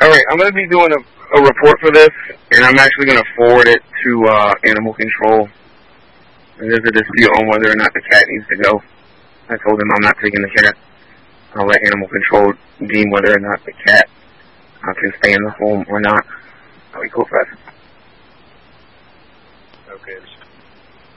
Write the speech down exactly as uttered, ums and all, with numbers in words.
Alright, I'm going to be doing a, a report for this, and I'm actually going to forward it to uh, animal control. And there's a dispute on whether or not the cat needs to go. I told him I'm not taking the cat. I'll let animal control deem whether or not the cat uh, can stay in the home or not. I'll be cool, fast. Okay,